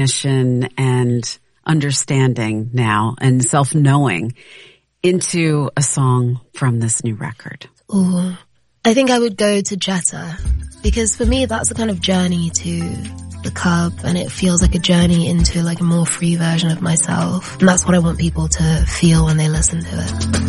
recognition and understanding now and self-knowing into a song from this new record? Ooh, I think I would go to Jetta, because for me that's a kind of journey to the Cub, and it feels like a journey into like a more free version of myself, and that's what I want people to feel when they listen to it.